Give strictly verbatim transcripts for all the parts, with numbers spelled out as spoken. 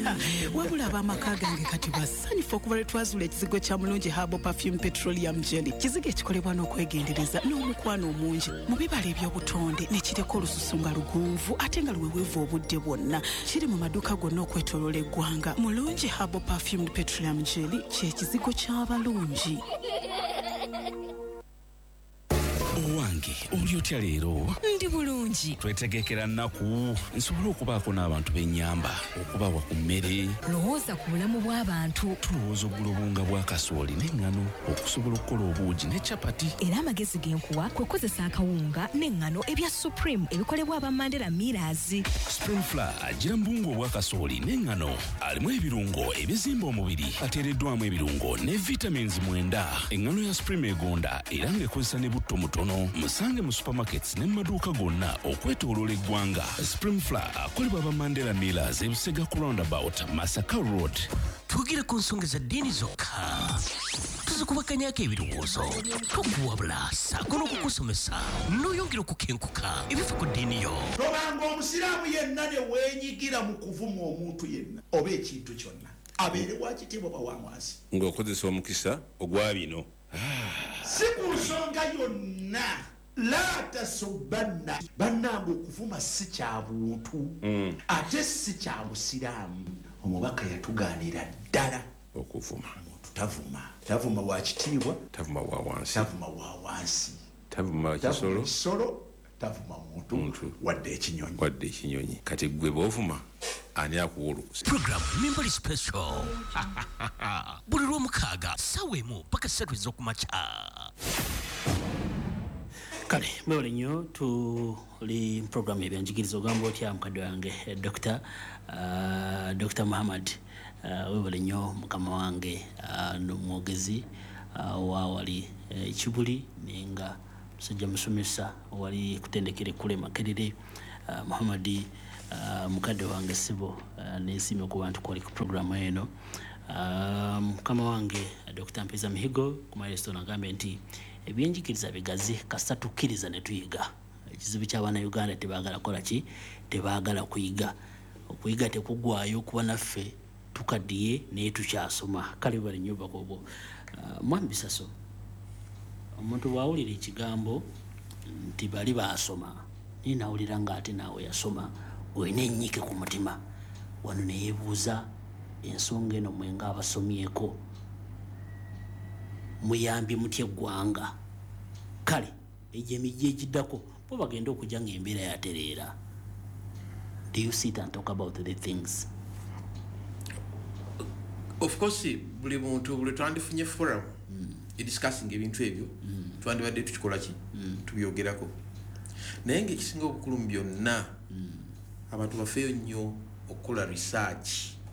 wabula ab'amaka gange kati basanyufu okuva lwe twazuula ekizigo kya Mulungi Herbal Perfume Petroleum Jelly. Kizigo ekikolebwa n'okwegendereza n'omukwano omungi mu bibala eby'obutonde ne kireka olususu nga lugunvu ate nga luweweevu obudde bwonna. Kiri mu maduuka gonna okwetooloola eggwanga. Mulungi Herbal Perfume Petroleum Jelly kye kizigo ky'abalungi. Owange oli otya leero? Ndi bulungi. Twetegekera nnaku nsobola okubaako n'abantu b'ennyamba okubawa ku mmere. Lowooza ku bulamu bw'abantu. Tulowooza oggula obunga bwa kasooli n'eŋŋano okusobola okukola obuugi ne capati. Era amagezi genkuwa kwe kozesa akawunga n'eŋŋano ebya Supreme ebikolebwa aba Mandela Millers. Supreme Flour agira mbungo obwa kasooli n'eŋŋano alimu ebirungo ebizimba omubiri ateereddwamu ebirungo ne vitamins mwenda. Eŋŋano ya Supreme egonda era ng'ekozesa ne butto mutono. Musange mu supermarkets ne maduuka gonna okwetooloola eggwanga. Supreme Flour akolebwa aba Mandela Millers e Busega ku roundabout Masaka Road. Twogera ku nsonga za ddiini zokka. Tuzikubaganyako ebirowoozo tokuwabula saako n'okukusomesa n'oyongera okukenkuka ebifa ku ddiini yo. Tobanga omusiraamu yenna ne weenyigira mu kuvuma omuntu yenna oba ekintu kyonna abeere wa kitiibwa oba wa mwansi ng'okozesa omukisa ogwa bino. Si ku nsonga yonna la tasubbanna bannange okuvuma si kya buntu ate si kya busiraamu. Omubaka yatugaanira ddala okuvuma. Omuntu tavuma tavuma wa kitiibwa tavuma wa wansi tavuma wa wansi tavuma kisolo kisolo tavuma muntu wadde ekinyonyi wadde ekinyonyi. Kati gwe bw'ovuma ani akuwulukusa. Program Members Special buli lw'omukaaga ssaawa emu paka ssatu ez'okumakya. Kale mwewale nnyo tuli program ebyanjigiriza ogamba otya mukadde wange Dr. uh, Dr. Muhammad uh, wewale nnyo mukama wange uh, n'omwogezi uh, wawali ekibuli uh, nenga musajja musomesa wali kutendekere kule Makerere uh, Muhammad uh, mukadde wange sibo uh, nesime ku bantu kwali ku program eno uh, mukama wange uh, Doctor Mpeza Mihigo ku milestone agambe nti ebyenjigiriza bigazi kasita tukkiriza ne tuyiga. Ekizibu ky'abaana Uganda tebaagala kola ki tebaagala kuyiga. Okuyiga tekugwayo kuba naffe tukaddiye naye tukyasoma. Kale bali nnyumba kwobo uh, Mwami Bisaso omuntu bw'awulira ekigambo nti bali baasoma naye nawulira nga ate naawe yasoma olina ennyike ku mutima wano ne yeebuuza ensonga eno mwe nga abasomyeko muyambye mutya eggwanga. Kale egyo emijja egiddako bo bagenda okujja ng'embeera yatereera. Do you sit and talk about the things? Of course buli muntu buli twandifunye forum mm. discussing ebintu ebyo mm. twandibadde tukikola ki mm. tubyogerako naye ng'ekisinga obukulu mu byonna mm. abantu bafeeyo nnyo okukola research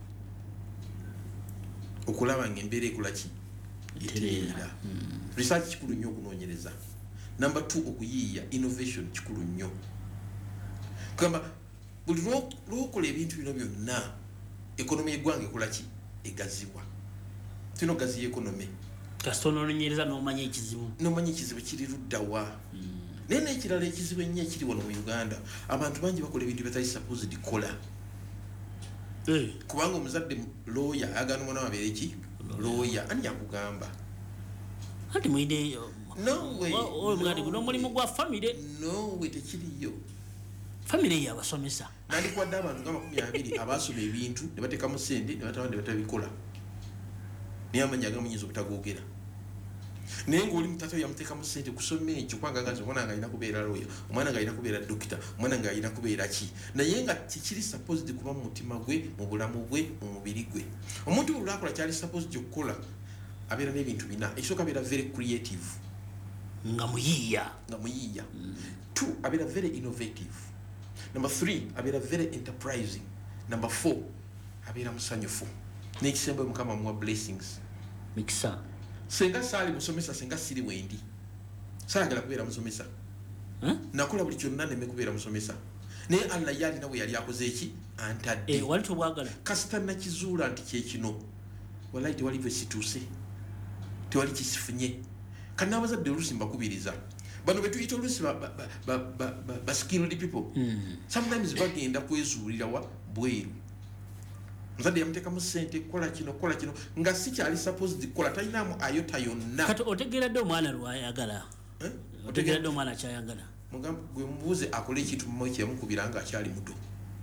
okulaba ng'embeera ekola ki itereera. mm. Research kikulu nnyo okunoonyereza. Number two okuyiiya innovation kikulu nnyo kugamba buli lw'okola ebintu bino byonna ekonomi y'eggwanga ekola ki egazibwa. Tino gazi ekonomi kasita onoonyereza n'omanya ekizibu n'omanya ekizibu kiri luddawa. mm. Naye n'ekirala ekizibu ennyo ekiri wano mu Uganda abantu bangi bakola ebintu batali supposed kola. eh. Kubanga omuzadde lawyer ayagala omwana wabeere ki lawyer ani yakugamba anti mwine no way omugadi guno omulimu gwa famire no way tekiriyo. famire yabasomesa nandikwadde abantu nga makumi abiri abasoma ebintu ne bateekamu ssente ne batawa ne batabikola naye amanyi agamu nyinza obutagoogera. Naye ng'oli mutata yamuteekamu ssente kusoma ekyo kubanga nga nti omwana nga alina kubeera lawyer, omwana nga alina kubeera dokita, omwana nga alina kubeera ki, naye nga kikiri supposed kuba mu mutima gwe, mu bulamu bwe, mu mubiri gwe. Omuntu buli lwakola kyali supposed okukola abeera n'ebintu bina. Ekisooka abeera very creative nga muyiiya nga muyiiya. mm. Two abeera very innovative. Number three abeera very enterprising. Number four abeera musanyufu n'ekisembe mukama muwa blessings mikisa. Senga sali musomesa senga siri wendi saagala kubeera musomesa huh? Nakola buli kyonna neme kubeera musomesa naye Allah yali nawe yali akoze eki antadde. eh, wali tobwagala kasita nakizuula nti kyekino walayi tewali bwe situuse tewali kisifunye kana abazadde oluusi mbakubiriza bano betuyita oluusi ba, ba, ba, ba, ba, ba skilled people. mm. Sometimes bagenda kwezuulira wa bweru mzadde yamuteekamu ssente kola kino kola kino nga si kyali supposed kola talinamu ayota yonna kati otegeeradde omwana lwayagala otegeeradde omwana akyayagala mugamba gwe mubuuze akole ekintu mu kyemukubira nga akyali muto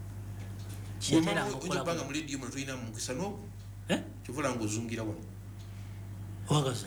ojabanga mu lediyo muno tulina mukisa n'obu kivula nga ozungira wano wagaza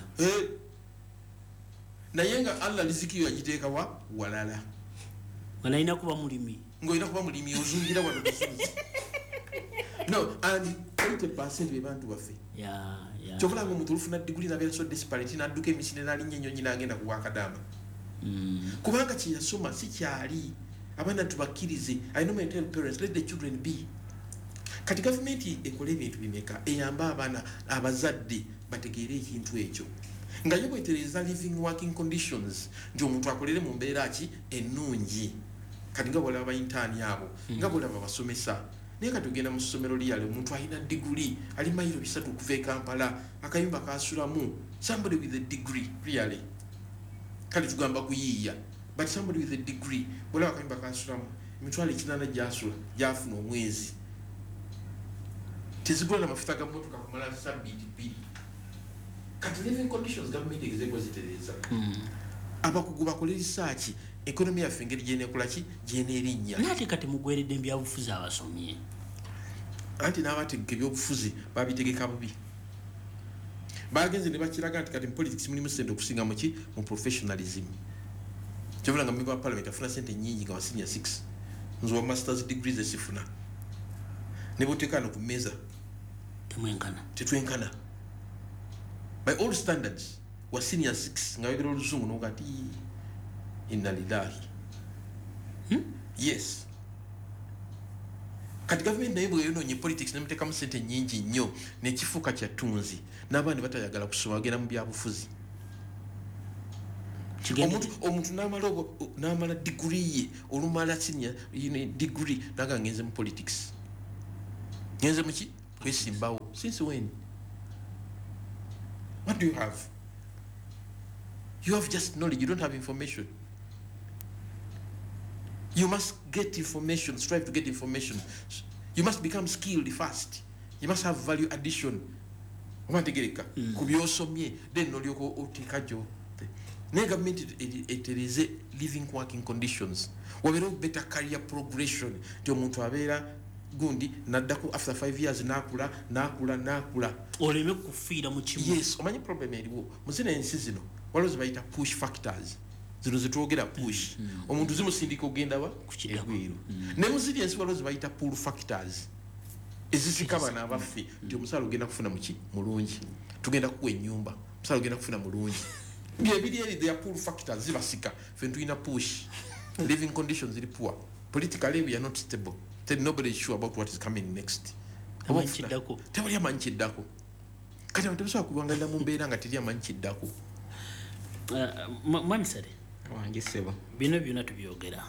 naye nga allah riziki yo yagiteeka wa walala nga nalina kuba mulimi ng'olina kuba mulimi ozungira wano busuuzi no and eighty percent be bantu baffe kyovula nga omuntu olufuna diguli nabeera so desperate nadduka emisinde nalinnya ennyonyi nagenda kuwakadama kubanga kyeyasoma si kyali abaana tubakkirize I normally tell parents let the children be kati gavumenti ekola ebintu bimeka eyamba abaana abazadde bategeere ekintu ekyo nga yo bwetereza living working conditions nti omuntu akolere mu mbeera ki ennungi kati nga bolaba bayintaani abo nga bolaba basomesa naye kati ogenda mu ssomero liyale omuntu alina diguli ali mayiro bisatu okuva e Kampala akayumba kasulamu somebody with a degree really kati tugamba kuyiiya but somebody with a degree bolaba akayumba kasulamu emitwalo ekinaana gyasula gyafuna omwezi tezigula n'amafuta ga mmotoka kumala sabbiiti bbiri kati living conditions gavumenti egezeeko zitereza abakugu bakole research ekonomi yaffe engeri gyeneekola ki gyeneerinnya naye ate kati mugweredde ebyabufuzi abasomye anti n'abategeka ebyobufuzi babitegeka bubi bagenze ne bakiraga nti kati mu politics mulimu ssente okusinga muki mu professionalism kyovula nga member wa parliament afuna ssente nnyingi nga wa senior six nze wa masters degrees esifuna ne boteekano ku mmeeza temwenkana tetwenkana by all standards wa senior six nga wegera oluzungu noga ti inna lillahi hmm? yes kati gavumenti naye bweyonoonye politics nemuteekamu ssente nnyingi nnyo nekifuuka kyattunzi n'abaana batayagala kusoma bagenda mu byabufuzi omuntu n'amala diguri ye olumala senior diguri naga ngenze mu politics ngenze muki kwesimbawo since when what do you have you have just knowledge you don't have information you must get information strive to get information you must become skilled first you must have value addition omantegereka mm. ku byosomye then nolyoka oteekajo naye gavumenti etereze living working conditions wabeera better career progression nti omuntu abeera gundi naddako after five years nakula nakula nakula oleme kufiira mu kimu yes omanyi problem eriwo muzina ensi zino waliwo zibayita push factors zino zetwogera push mm. omuntu zimusindika ogenda wa egwiru mm. ne muziri ensi waliwo zibayita pull factors ezisikaba n'abaffe nti omusaala ogenda kufuna muki mulungi tugenda kuwa ennyumba omusaala ogenda kufuna mulungi byebiri eri their pull factors zibasika fe tulina push living conditions ziri poor politically we are not stable then nobody is sure about what is coming next amanchiddako tebali amanchiddako kati abantu tebasobola kulwangalira mu mbeera nga teri amanchiddako mwamisale wange sebo bino byonna tubyogera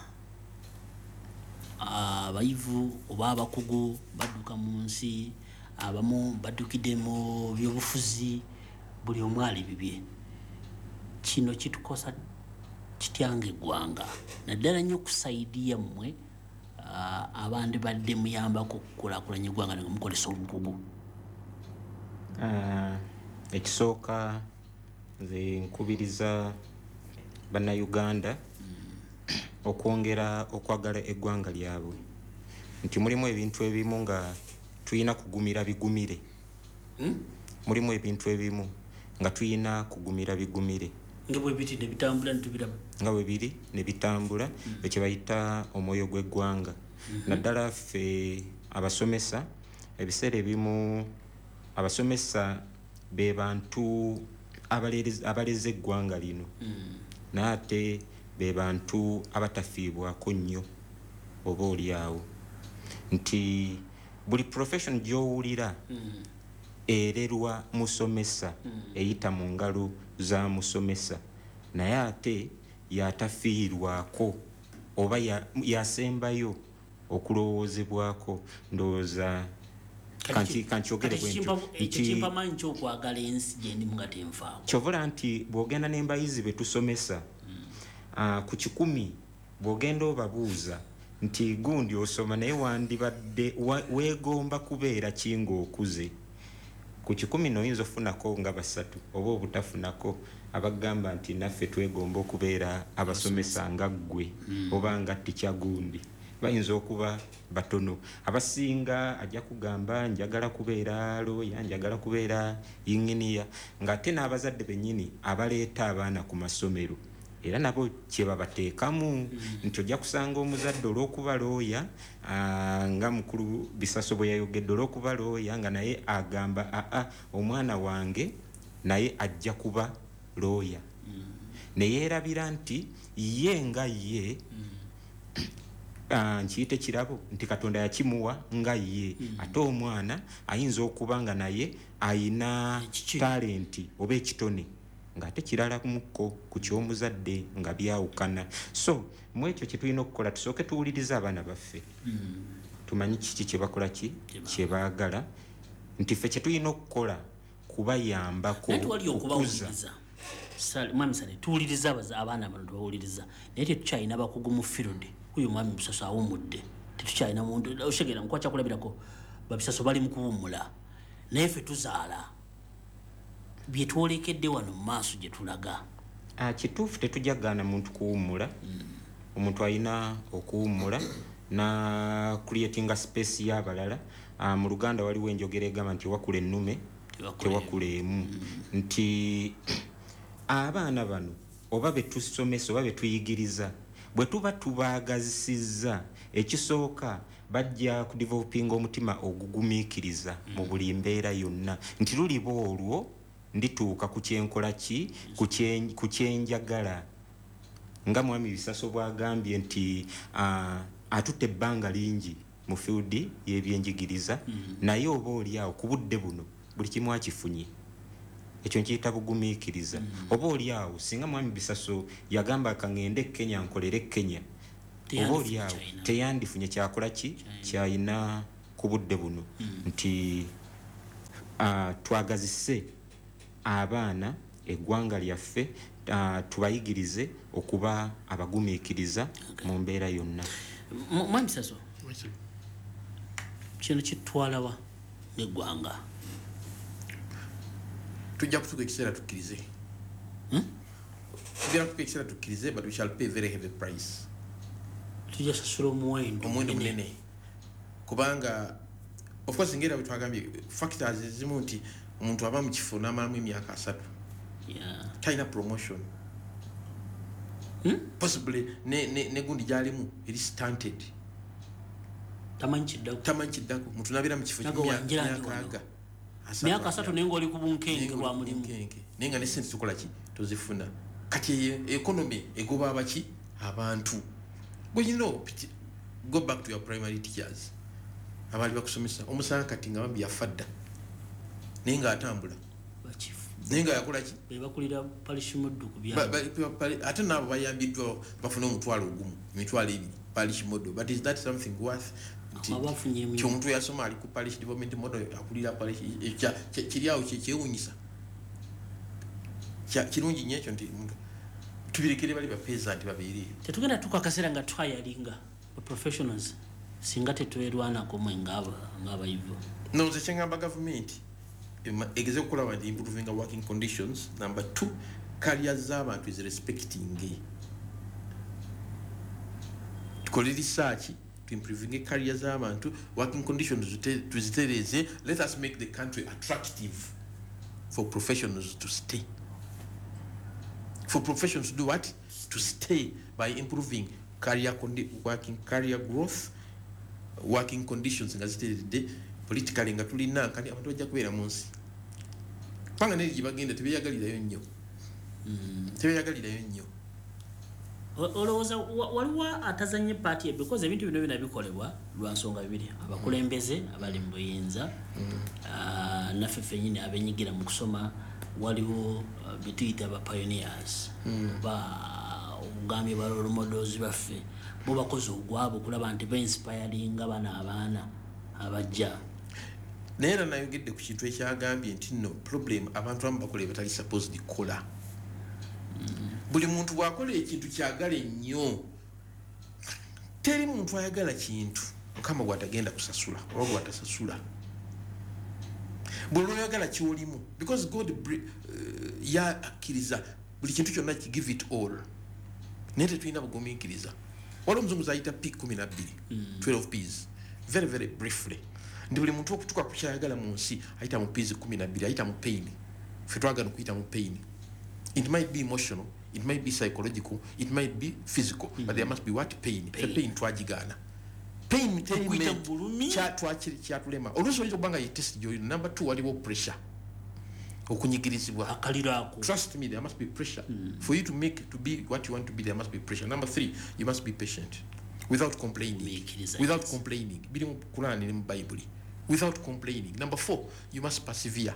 abayivu oba abakugu badduka mu nsi abamu baddukidde mu byobufuzi buli omwali bibye kino kitukosa kityanga eggwanga naddala nnyo okusaidiya mmwe abandi badde muyambako okukulaakulanya eggwanga nga mukolesa obukugu ekisooka nze nkubiriza bannayuganda okwongera okwagala eggwanga lyabwe nti mulimu ebintu ebimu nga tuyina kugumira bigumire mulimu ebintu ebimu nga tuyina kugumira bigumire nga bwe biti ne bitambula ntubiraba nga bwe biri ne bitambula ekyo bayita omwoyo gw'eggwanga naddala ffe abasomesa ebiseera ebimu abasomesa be bantu abaleze eggwanga lino naye ate be bantu abatafiibwako nnyo oba oliawo nti buli profession gy'owulira ererwa musomesa eyita mu ngalo za musomesa naye ate yatafiirwako oba yasembayo okulowoozebwako ndowooza kankyogere bwentukimpamanyi kyokwagala ensi gyendimu nga tenfaako kyovula nti bw'ogenda n'embayizi be tusomesa ku kikumi bw'ogenda obabuuza nti gundi osoma naye wandibadde weegomba kubeera kinga okuze ku kikumi noyinza ofunako nga basatu oba obutafunako abagamba nti naffe twegomba okubeera abasomesa nga ggwe oba nga ticca gundi bayinza okuba batono abasinga ajja kugamba njagala kubeera looya njagala kubeera inginiya ng'ate n'abazadde bennyini abaleeta abaana ku masomero era nabo kye babateekamu nti ojja kusanga omuzadde olw'okuba looya nga mukulu Bisaso bwe yayogedde olw'okuba looya nga naye agamba aa omwana wange naye ajja kuba looya ne yeerabira nti ye nga ye nkiyite kirabo nti Katonda yakimuwa nga ye ate omwana ayinza okuba nga naye ayina talenti oba ekitone ng'ate kirala mukko ku ky'omuzadde nga byawukana so mu ekyo kye tulina okukola tusooke tuwulirize abaana baffe tumanyi kiki kye bakola ki kye baagala nti ffe kye tulina okukola kubayambako okukuza mwami Sale tuwuliriza abaana bano tubawuliriza naye tetukyalina bakugu mu field uyu mwami Bisaso awummudde tetukyalina muntu oshegera nkwacha kulabirako babisaso bali mu kuwummula naye ffe tuzaala byetwolekedde wano mu maaso gye tulaga kituufu tetujagaana muntu kuwummula omuntu alina okuwummula na creatinga space y'abalala mu Luganda waliwo enjogera egamba nti wakula ennume tewakula emu nti abaana bano oba betusomesa oba betuyigiriza bwe tuba tubaagazisizza ekisooka bajja kudevelopinga omutima ogugumiikiriza mu buli mbeera yonna nti luliba olwo ndituuka ku kyenkola ki ku kyenjagala nga mwami Bisaso bwagambye nti atutte ebbanga lingi mu field y'ebyenjigiriza naye oba oli awo ku budde buno buli kimu akifunye ekyo nkiyita bugumiikiriza oba oli awo singa mwami Bisaso yagamba kaŋŋende Kenya nkolere Kenya oba oli awo teyandifunye kyakola ki kyayina ku budde buno nti twagazise abaana eggwanga lyaffe tubayigirize okuba abagumiikiriza mu mbeera yonna mwami Bisaso kino kitwalawa n'eggwanga tujja kutuuka ekiseera tukkirize tujja kutuuka ekiseera tukkirize but we shall pay very heavy price tujja sasula omuwendo omuwendo munene kubanga of course ngera bwe twagambye factors ezimu nti omuntu aba mu kifo n'amalamu emyaka asatu talina promotion possibly ne gundi gyalimu eri stunted tamanyi kiddako tamanyi kiddako muntu nabeera mu kifo ky'emyaka aga myaka asatu naye ng'oli ku bunkenke bwa mulimu naye nga ne sente tukola ki tozifuna kati economy egoba abaki abantu well you know go back to your primary teachers abali bakusomesa omusanga kati nga bambi yafadda naye nga atambula naye nga yakola ki bebakulira parish moddo ku byabo ate nabo bayambiddwa bafuna omutwalo ogumu emitwalo ebiri parish moddo but is that something worth kyomuntu yasoma ali ku parish development model akulira parish kiri awo kyewunyisa kirungi nnyo ekyo nti tubirekere bali bapeasant babeere tetugenda tuka akaseera nga twayalinga professionals singa tetwerwanako mwe ng'abayivu no nze kyengamba gavumenti egeze okukola nti improving working conditions number two careers z'abantu is respecting tukole research to improving careers z'abantu working conditions tuzitereze let us make the country attractive for professionals to stay for professionals to do what to stay by improving career working career growth working conditions nga ziterede politically nga tulina kandi abantu bajja kubeera mu nsi panga ne gibagenda tebeyagalirayo nnyo tebeyagalirayo nnyo olowooza waliwo atazanye paati because ebintu bino bina bikolebwa lwa nsonga bibiri abakulembeze abali mu buyinza naffe ffennyini abenyigira mu kusoma waliwo betuyita aba pioneers ba ogambye ba role models baffe bo bakoze ogwabo kulaba nti ba-inspiringa bana abaana abajja naye era nayogedde ku kintu ekyagambye nti nno problem abantu abamu bakola batali supposed kola buli muntu bw'akola ekintu kyagala ennyo teri muntu ayagala kintu mukama gwatagenda kusasula oba gwatasasula buli oyagala kyolimu because God uh, yakkiriza buli kintu kyonna ki give it all naye tetulina bugumiikiriza waliwo omuzungu zayita p kumi na bbiri twelve ps very very briefly ndi buli muntu okutuka ku kyayagala mu nsi ayita mu ps kumi na bbiri ayita mu pain ffe twagala okuyita mu pain. It might be emotional, it might be psychological, it might be physical, mm-hmm. but there must be what pain. Pain, pain twagigana. Pain me chat twachiri kyatulema. Oluso lito banga yi test yo. Number two waliwo pressure. Okunyigirizibwa. Akalirako. Trust me, there must be pressure. Mm. For you to make to be what you want to be, there must be pressure. Number three, you must be patient. Without complaining. Without yes. complaining. Bili mu Quran ni mu Bible. Without complaining. Number four, you must persevere.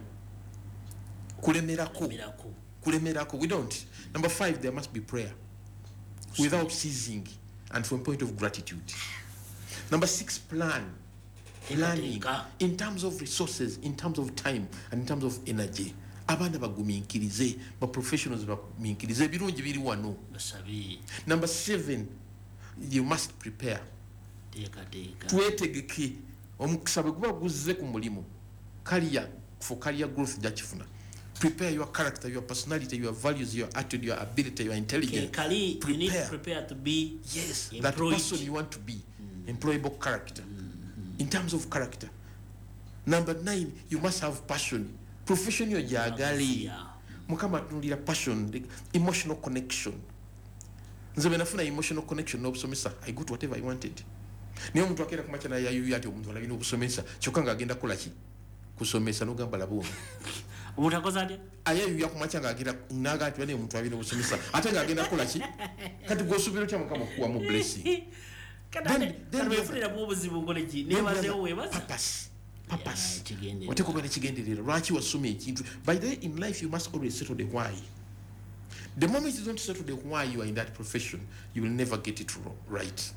Kulemerako. Kulemerako. We don't. Number five, there must be prayer. Without ceasing and from a point of gratitude. Number six, plan. Planning in terms of resources, in terms of time, and in terms of energy. Abana baguminkirize, ba professionals baguminkirize birungi biri wano. Number seven, you must prepare. Teka teka. Twetegeke omukisa bwe guba guzze ku mulimu. Career for career growth jakifuna. Prepare your character, your personality, your values, your attitude, your ability, your intelligence. Okay, Kali, prepare. You need to prepare to be yes, employed. That person you want to be. Mm. Employable character. Mm-hmm. In terms of character. Number nine, you must have passion. Profession your jagali. Mukama tunulira passion, the emotional connection. Nze benafuna emotional connection no busomesa. I got whatever I wanted. Niyo muntu akera kumacha na yayu yati omuntu alabino busomesa. Chokanga agenda kola ki? Kusomesa no gamba labuno. Omuntu akoza ate? Ayayu yakumacha nga agenda naga ati bane omuntu alabino busomesa. Ate nga agenda kola ki? Kati gosubiro kya mukama kuwa mu blessing. Then then we fulira mu buzibu ngole ki? Ne bazewo webaza. Purpose. Purpose. Wateko bene kigenderera. Lwaki wasoma ekintu? By the way, in life you must always settle the why. The moment you don't settle the why you are in that profession, you will never get it right.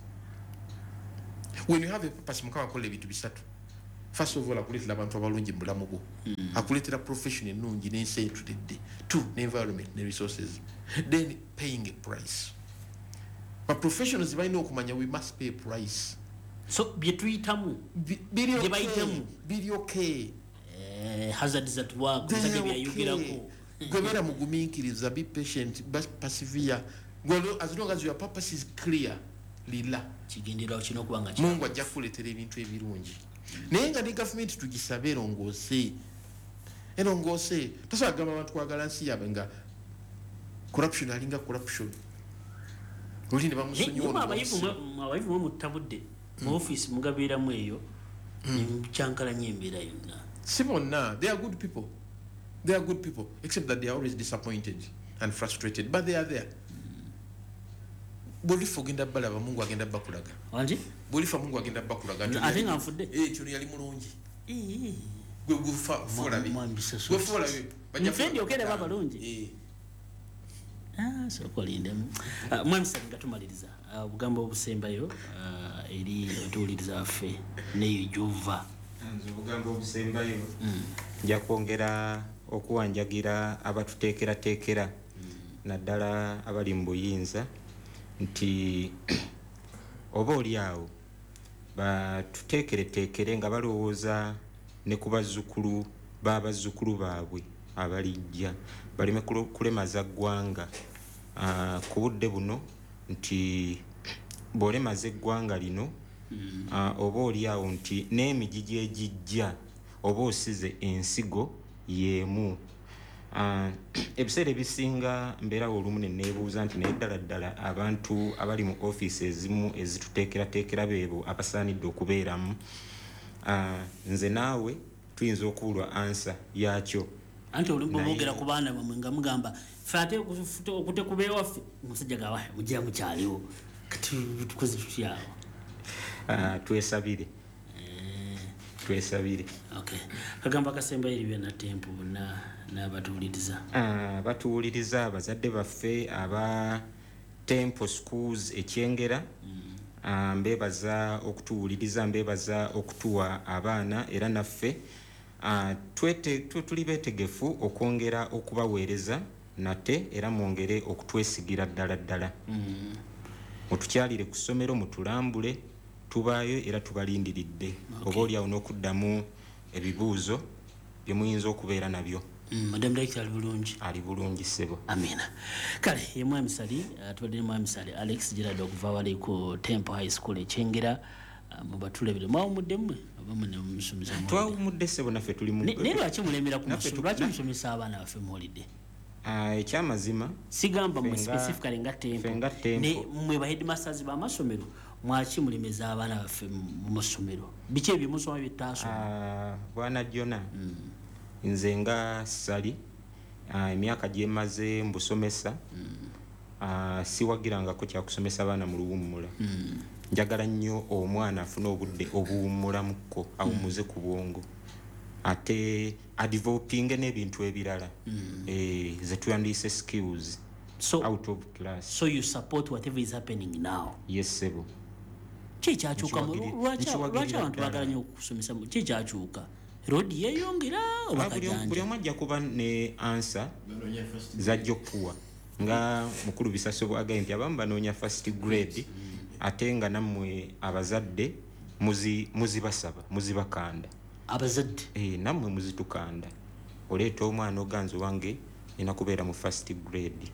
When you have a purpose, mukama kole bitu bisatu. First of all, akuletera abantu abalungi mbulamu bwo. Akuletera profession ennungi n'ensi etudde. Two, the environment, the resources. Then paying a price. But professionals balina okumanya we must pay a price. So bye tuyitamu biri okay. Biri okay. Eh, hazards at work musajja byayogirako. Gwebera mugumiikiriza, be patient, but persevere. As long as your purpose is clear, lila kigendera okino kubanga Mungu ajja kuletera ebintu ebirungi. Naye nga ne government tugisabe erongoose. Erongoose. Tosobola kugamba abantu kwagala nsi yaabwe nga corruption alinga corruption. Oli ne bamusonyiwa. Abayivu mu tabudde mu office mugabeeramu eyo kyankalanya embeera yonna. Si bonna, they are good people. They are good people, except that they are always disappointed and frustrated, but they are there. Bolifa ogenda balaba Mungu agenda bakulaga. Wanji? Bolifa Mungu agenda bakulaga. Ate nga nfudde. Eh, kyo yali mulungi. Eh. Gwe gufa fola bi. Gwe fola bi. Banya fendi okere baba lungi. Eh. Ah, so kolindemu. Mwamisa ngatumaliriza. Obugambo obusembayo eri otuliriza affe ne Juva. Nze obugambo obusembayo. Nja kwongera okuwanjagira abatuteekera teekera naddala abali mu buyinza nti oba oli awo batuteekere teekere nga balowooza ne ku bazzukulu b'abazzukulu baabwe abalijja baleme kulemaza ggwanga ku budde buno nti bw'olemaza eggwanga lino oba oli awo nti n'emigigi egijja oba osize ensigo yemu. Ebiseera ebisinga mbeera olumu ne neebuuza nti naye ddala ddala abantu abali mu ofiisi ezimu ezituteekerateekera beebo abasaanidde okubeeramu, nze naawe tuyinza okubulwa ansa yakyo. Anti oli bw'omwogera ku baana bamwe nga mugamba ffe ate okutekuba ewaffe omusajja gawa mujja mukyaliwo kati tukoze tutyawo. Twesabire. Twesabire. Okay. Kagamba kasembayo eri byonna tempo na n'abatuwuliriza. Ah, batuwuliriza abazadde baffe aba Temple Schools ekyengera. Ah, mbebaza okutuwuliriza, mbebaza okutuwa abaana era naffe ah twete tuli betegefu okwongera okubaweereza nate era mwongere okutwesigira ddala ddala. mutukyalire ku ssomero mutulambule tubaayo era tubalindiridde oba oliawo n'okuddamu ebibuuzo bye muyinza okubeera nabyo. Madam Director ali bulungi. Ali bulungi ssebo. Amina. Kale ye mwami Sali tubadde ne mwami Sali Alex Gerard okuva wali ku Temple High School ekyengera mu batulebere mwawumudde mmwe abamu ne musomesa mu. Twawumudde ssebo naffe tuli mu. Ne lwaki mulemera ku masomero lwaki musomesa abaana baffe mu holiday? Ah, ekyamazima sigamba mu specifically nga Temple. Ne mwe ba headmasters ba masomero mwaki mulemeza abaana baffe mu masomero. Biki ebyo musoma bitaasoma? Ah, bwana Jona. Nze nga Sali emyaka uh, gyemaze mbusomesa mm. uh, siwagirangako kyakusomesa abaana mu luwummula mm. njagala nnyo omwana afuna obudde obuwummulamuko awummuze ku bwongo ate adevelopinge n'ebintu ebirala mm. eh, ze tuyandiyise skills so, out of class. So you support whatever is happening now? Yes sebo. Ki kyakyuka lwaki abantu bagala nnyo okusomesa ki kyakyuka? Rodi yeyongera obakajanja. Buli omu ajja kuba ne answer zajja okuwa nga mukulu Bisaso bw'agambye nti abamu banoonya first grade ate nga nammwe abazadde muzi muzibasaba muzibakanda abazadde eh nammwe muzitukanda oleeta omwana oganzo wange ina kubeera mu first grade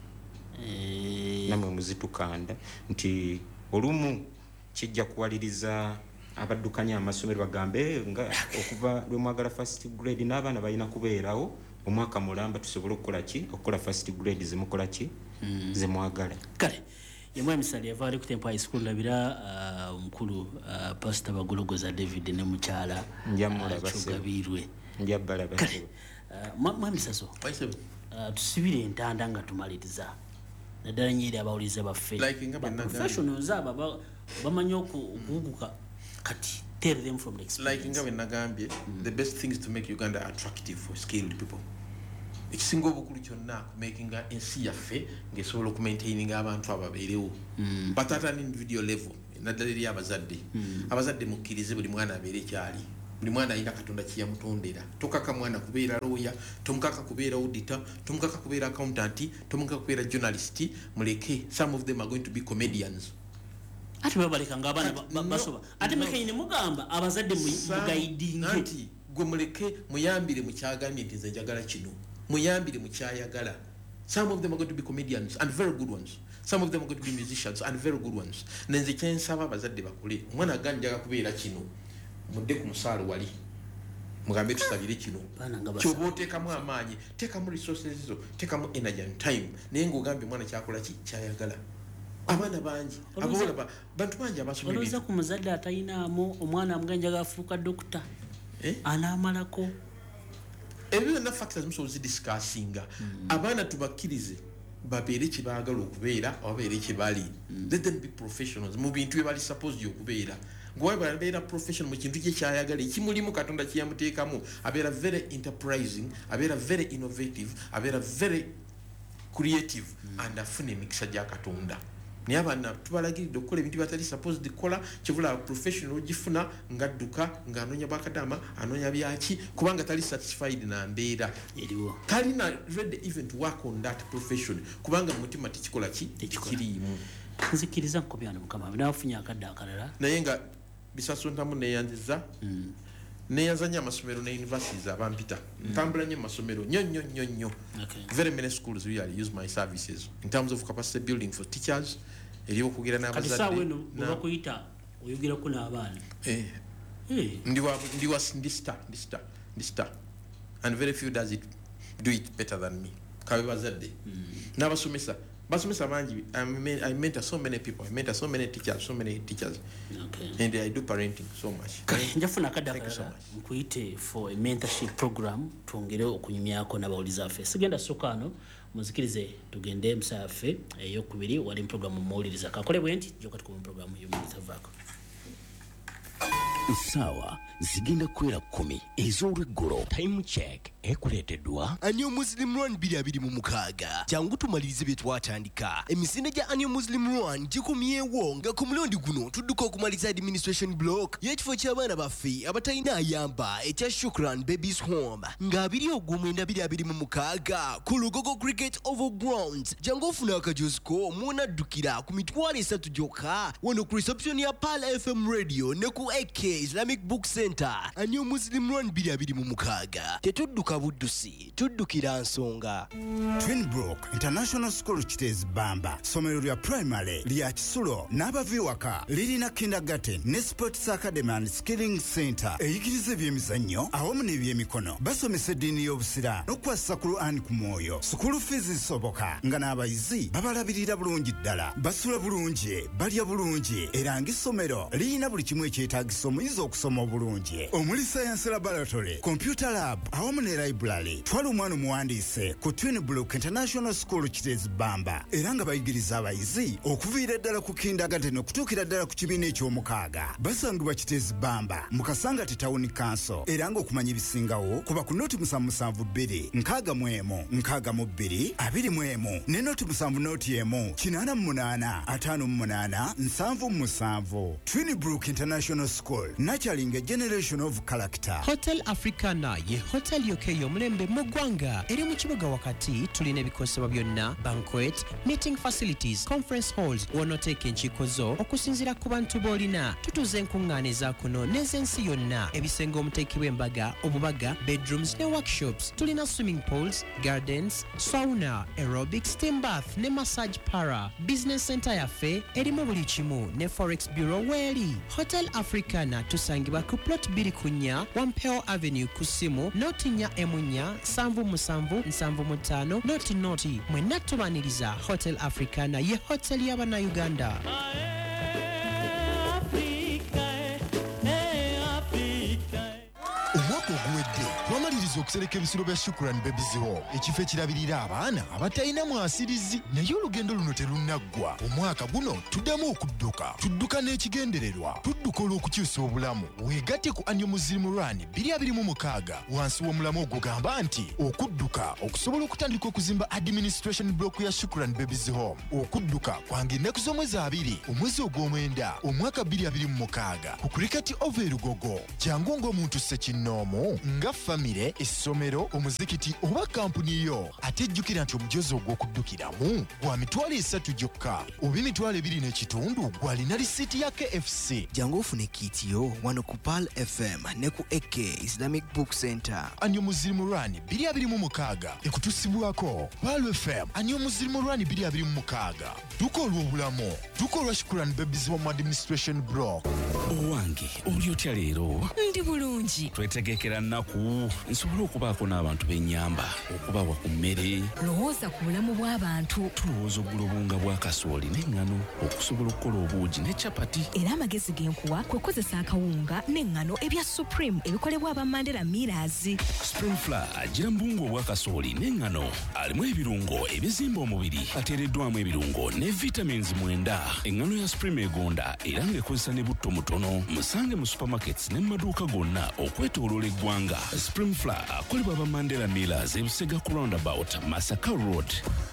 eh nammwe muzitukanda nti olumu kijja kuwaliriza abaddukanya amasomero bagambe nga okuva lwe mwagala first grade n'abaana balina kubeerawo omwaka mulamba tusobola okukola ki okukola first grade zimukola ki mm. zemwagala. Kale yemwe misali yava ali ku Temple High School labira omukulu uh, uh, Pastor Bagologoza David ne mukyala njamula basebirwe njabala basebe mwa misaso uh, tusibire entanda nga tumaliriza naddala nyiri abawulize baffe like professionals aba bamanyi okuguguka kati tell them from the experience. Like nga nagambye mm. the best thing is to make Uganda attractive for skilled people. Ekisinga obukulu kyonna making ensi yaffe ng'esobola okumaintaining abantu ababeerewo mm. but at an individual level naddala eri abazadde mm. abazadde mukkirize buli mwana abeere kyali buli mwana alina katonda kiyamutondera tokaka mwana kubeera lawyer tomukaka kubeera auditor tomukaka kubeera accountant tomukaka kubeera journalist muleke some of them are going to be comedians. Ati babaleka ngabana basoba ati mekayine mugamba abazadde mu guiding ati gwe muleke muyambire mu kyagambye nti nze njagala kino muyambire mu kyayagala. Some of them are going to be comedians and very good ones. Some of them are going to be musicians and very good ones. Nenze kyensaba abazadde bakule omwana ganjaga kubeera kino mudde ku musaalo wali mugambe tusabire kino kyoba oteekamu amaanyi teekamu resources zo teekamu energy and time naye ng'ogambye omwana kyakola ki kyayagala. Abaana bangi abola bantu bangi abasomye olowooza ku muzadde atayinaamu omwana amuganjaga afuuka dokita eh? Anaamalako ebyo na factors musobola zidiscussinga mm. abaana tubakkirize babeere kye baagala okubeera ababeere kye bali mm. let them be professionals mu bintu bye bali supposed okubeera ng'oba babeera professional mu kintu kye kyayagala ekimulimu katonda kyeyamuteekamu abeera very enterprising abeera very innovative abeera very creative mm. and afuna emikisa gya katonda. Naye abaana tubalagiridde okukola ebintu byatali supposed kola kivula professional ogifuna ngadduka ng'anoonya bakadama anoonya byaki kubanga tali satisfied na mbeera eriwo talina ready even to work on that profession kubanga mu mutima tekikola ki tekiriimu. Nzikiriza nkobyano mukama binafunye akadde akalala naye nga Bisaso ntamu neyanziza mm. neyazanya amasomero ne universities abampita mm. ntambula nnyo amasomero nnyo nnyo nnyo nnyo okay. Very many schools really use my services in terms of capacity building for teachers eri okugira n'abazadde kati saa weno bakuyita oyogera ko n'abaana eh eh ndiwa ndiwa ndista ndista ndista and very few does it do it better than me kabe bazadde mm. n'abasomesa basomesa bangi I mean, I mentor so many people I mentor so many teachers so many teachers okay. And I do parenting so much. Njafuna kadda so nkuyite for a mentorship program tuongere okunyumyako n'abawuliza affe sigenda sokano muzikirize tugende msafe eyo kubiri wali program muwuliriza kakole bwenti joka tuko mu program yo mu tavako. Sawa, zigenda kwera kumi ez'olweggulo. Time check ekuleeteddwa Annual Muslim Run bbiri abiri mu mukaaga. Jangu tumalirize bye twatandika. Emisinde gya Annual Muslim Run gikumyewo nga ku mulundi guno tudduka okumaliza administration block y'ekifo ky'abaana baffe abatalina ayamba ekya Shukran Babies Home nga abiri ogw'omwenda bbiri abiri mu mukaaga ku Lugogo Cricket Oval Grounds. Jangu ofuna akajoziko munaddukira ku mitwalo esatu gyokka wano ku reception ya Pal F M Radio ne ku A K Islamic Book Center. Annual Muslim Run bbiri abiri mu mukaaga. Tetudduka buddusi, tuddukira nsonga. Twinbrook International School Kitezi Bamba, somero lya primary lya Kisulo n'abaviwaka lirina kindergarten ne sports academy and skilling center eyigiriza ebyemizannyo awamu n'ebyemikono. Basomesa eddiini y'obusira n'okwassa ku Quran ku mwoyo. School fees zisoboka nga n'abayizi babalabirira bulungi ddala, basula bulungi, balya bulungi era ng'essomero lirina buli kimu ekyetaagisa omuyizi okusoma obulungi omuli science laboratory, computer lab awamu ne library. Twala omwana omuwandiise ku Twinbrook International School Kitezi Bamba era nga bayigiriza abayizi okuviira ddala ku kindergarten okutuukira ddala ku kibiina eky'omukaaga. Basangibwa Kitezi Bamba mu Kasangati Town Council era ng'okumanya ebisingawo kuba ku noti musanvu musanvu bbiri nkaaga mu emu nkaaga mu bbiri abiri mu emu ne noti musanvu noti emu kinaana mu munaana ataano mu munaana nsanvu mu musanvu. Twinbrook International School nurturing a generation of character. Hotel Africana ye hotel yoke y'omulembe mu ggwanga eri mu kibuga wakati. Tulina ebikosebwa byonna, banquet, meeting facilities, conference halls w'onooteeka enkiiko zo okusinziira ku bantu b'olina. Tutuuza enkuŋŋaana eza kuno n'ez'ensi yonna, ebisenge omuteekebwa embaga, obubaga, bedrooms ne workshops. Tulina swimming pools, gardens, sauna, aerobic, steam bath ne massage para. Business center yaffe erimu buli kimu ne forex bureau weeri. Hotel Africana tusangibwa ku plot bbiri ku nnya Wampeo Avenue ku simu noti nnya emu nnya nsanvu musanvu nsanvu mu ttaano noti noti. Mwenna tubaniriza Hotel Africana ye hotel y'Abannayuganda. Omwaka oguwedde twamaliriza okusereka ebisiro bya Shukran Babies Home, ekifo ekirabirira abaana abatalina mwasirizi. Naye olugendo luno terunaggwa. Omwaka guno tuddamu okudduka, tudduka n'ekigendererwa, tudduka olw'okukyusa obulamu. Weegatte ku Annual Muslim Run bbiri abiri mu mukaaga wansi w'omulamu ogugamba nti okudduka okusobola okutandika okuzimba administration block ya Shukran Babies Home. Okudduka kwange ennaku z'omwezi abiri omwezi ogw'omwenda omwaka bbiri abiri mu mukaaga ku Cricket Oval Lugogo. Jangu ng'omuntu ssekinomo nga famire, essomero, omuzikiti oba kampuni yo. Ate jjukira nti omujozi ogw'okuddukiramu gwa mitwalo esatu gyokka oba emitwalo ebiri n'ekitundu gw'alina lisiiti ya K F C. Jangu ofune kiiti yo wano ku Pal F M ne ku A K Islamic Book Center. Annual Muslim Run bbiri abiri mu mukaaga ekutusibwako Pal F M. Annual Muslim Run bbiri abiri mu mukaaga duka olw'obulamu, duka olwa Shukran Babies Home Administration Block. Owange oli otya leero? Ndi bulungi. Twetegekera nnaku nsobole okubaako n'abantu b'ennyamba okubawa ku mmere. Lowooza ku bulamu bw'abantu. Tulowooza oggula obunga bwa kasooli n'eŋŋano okusobola okukola obuugi ne capati. Era amagezi genkuwa kwe kukozesa akawunga n'eŋŋano ebya Supreme ebikolebwa aba Mandela Millers. Supreme Flour agira mbungu obwa kasooli n'eŋŋano alimu ebirungo ebizimba omubiri, ateereddwamu ebirungo ne vitamins mwenda. Eŋŋano ya Supreme egonda era ng'ekozesa ne butto mutono. Musange mu supermarkets ne mu maduuka gonna okwetooloola eggwanga. Supreme Flour akolebwa aba Mandela Millers e Busega ku roundabout Masaka Road.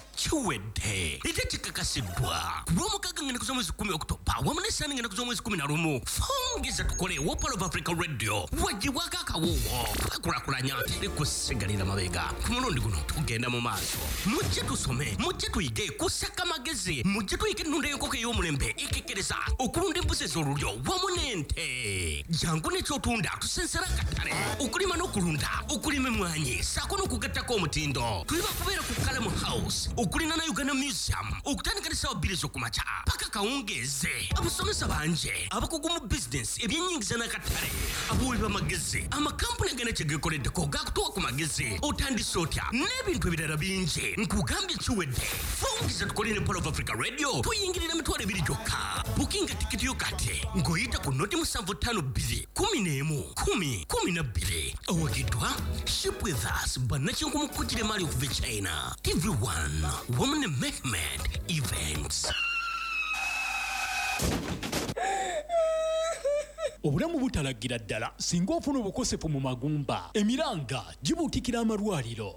Chiwedde ite kikakasiddwa ku lw'omukaaga ng'ennaku z'omwezi kumi Oktoba wamu n'essaani ng'ennaku z'omwezi kumi na lumu. Fongeza tukole wa Pal of Africa Radio wagibwako akawungo twekulakulanya ne kusigalira mabega. Ku mulundi guno tugenda mu maaso, mujje tusome, mujje tuyige kusaka magezi, mujje tuyige ennunda y'enkoko ey'omulembe ikikiriza okulunda embuzi ez'olulyo wamu n'ente. Jangu n'ekyotunda tusensera akatale okulima n'okulunda, okulima emmwanyi ssaako n'okugattako omutindo. Tuliba kubeera ku Kalamu House okulina na Uganda Museum okutandika n'essaawa bbiri ez'okumakya paka kawungeeze. Abasomesa banje, abakugu mu business ebyennyingiza n'akatale, abawi b'amagezi, amakampuni agenda kye geekoleddeko gaakutuwa ku magezi. Otandise otya n'ebintu ebirala bingi nkugambye kiwedde. Fongeza tukole ne Pal of Africa Radio tuyingirira emitwalo ebiri gyokka. Bukinga tikiti yo kati ng'oyita ku noti musanvu ttaano bbiri kumi n'emu kumi kumi na bbiri. Owagiddwa Ship with Us bannakinku mu kkujjira emali okuva e China. T V one Woman Mehmet Events. obulamu butalagira ddala singa ofuna obukosefu mu magumba emiranga gibuutikira amalwaliro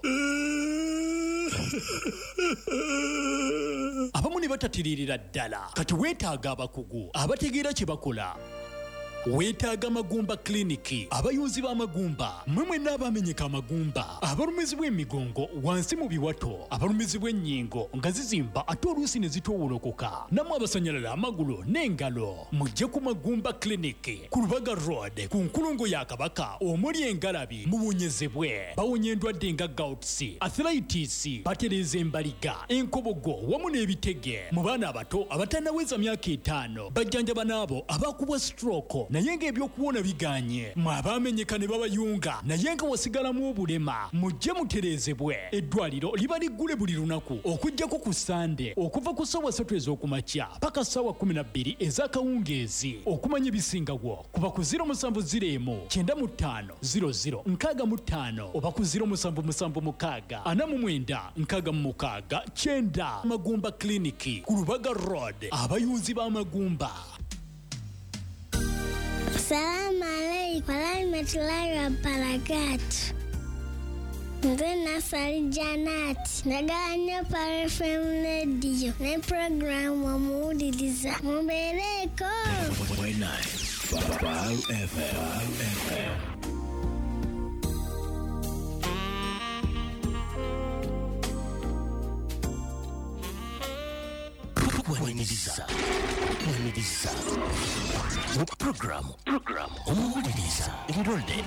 abamu ne batatiririra ddala kati weetaaga abakugu abategeera kye bakola weetaaga magumba kliniki abayuzi b'amagumba mmwe mwenna abamenyeka amagumba abalumizibwa emigongo wansi mu biwato abalumizibwa ennyingo nga zizimba ate oluusi ne zitoowolokoka nammwe abasanyalala amagulu n'engalo mujje ku magumba kliniki ku lubaga road ku nkulungo ya kabaka omuli engalabi muwonyezebwe bawonya endwadde nga gautsi arthritis batereeza embaliga enkobogo wamu n'ebitege mu baana abato abatannaweza myaka etaano bajjanjaba n'abo abakubwa stroke naye ng'ebyokuwona biganye mwe abamenyeka ne babayunga naye nga wasigalamu obulema mujje mutereezebwe eddwaliro liba liggule buli lunaku okuggyako ku sande okuva ku ssaawa ssatu ez'okumakya paka ssaawa kumi na bbiri ez'akawungeezi okumanya ebisingawo kuba ku ziro musanvu ziro emu kyenda mu ttaano ziro ziro nkaaga mu ttaano oba ku ziro musanvu musanvu mukaaga ana mu mwenda nkaaga mu mukaaga kyenda magumba kliniki ku lubaga road abayunzi b'amagumba. Salamu alaikum, warahmatullahi wabarakatuh. Nze Nasali Janati naganya Pal F M Radio ne programu omuwuliriza mubeereko Pal F M. Waniriza waniriza mu programu programu omuwuliriza ebirolde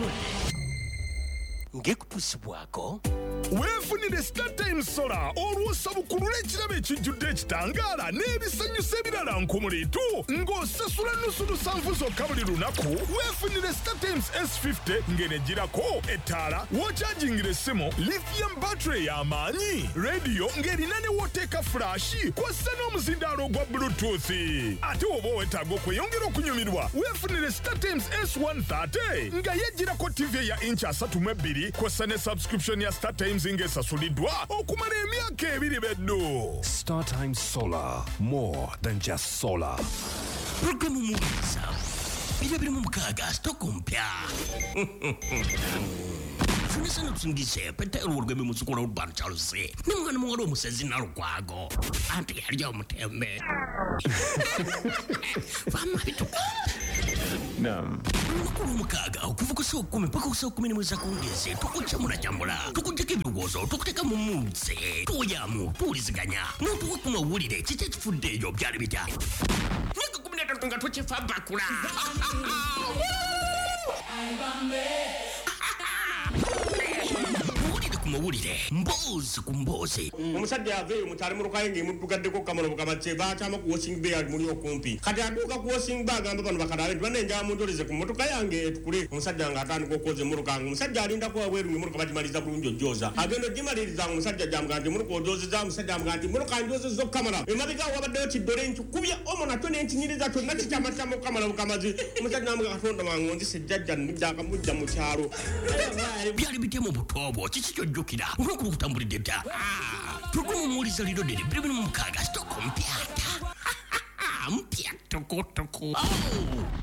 ngekutusibwako weefunire StarTimes Solar olw'osabukulu ekirabo ekijjudde ekitangaala n'ebisanyusa ebirala nkumuliitu ng'osasula nnusu lusanvu zokka buli lunaku weefunire StarTimes S fifty ng'enegirako ettaala w'okyajingira essimu lithium battery y'amaanyi rediyo ng'erina ne wooteeka fulashi kw'ossa n'omuzindaalo ogwa bluetooth ate oba owetaaga okweyongera okunyumirwa weefunire StarTimes S one thirty nga yejjirako tv ya inch asatu mu ebbiri kw'ossa ne subscription ya StarTimes ng'esasuliddwa okumala emyaka ebiri beddu. StarTimes Solar, more than just solar. Programu muliza bibya biri mu mukaaga stoko mpya funisana tusingize petero olugeme musukola olubano kyaluse ne mwana mwala omusezi nalukwago anti yalya omutembe vama bituka Naam. Mukulu mukaaga okuva ku ssaawa kkumi paka ku ssaawa kkumi n'emu ez'akawungeezi tukukyamulajambula tukugyeko ebirowoozo tukuteeka mu muze tuwoyamu tuwuliziganya n'otuwa ku mawulire kiki ekifudde eyo byali bitya myaka kkumi na ttatu nga tukifa bakula mawulire ku mawulire mboozi ku mboozi omusajja aveeyo mukyali mu lukaye ng'emuddugaddeko kamalo bukamakye baakyama ku washing bay ali muli okumpi kati atuuka ku washing bay agamba bano bakalaale tibanenjala muntoleze ku mmotoka yange etukule omusajja ng'atandika okwoza emmotoka nga omusajja alindako wabweru ng'emmotoka bagimaliza bulungi ojooza agenda ogimaliriza nga omusajja jamuga nti emmotoka ojoozeza omusajja amuga nti emmotoka njoozezza okukamala emabega wabaddeyo kiddole nkikubya omo nakyo nenkinyiriza kyonna kikyamakyama okukamala bukamazi omusajja amuga katonda wange onzisa ejjajja nnidda akamujja mu kyalo byali bitya mu buto obwo kiki kyojjukira olwokuba okutambulidde dda tugumuumuuliza liro ddiri bbiri mu mukaaga sitoko mpyata mpya tokotoko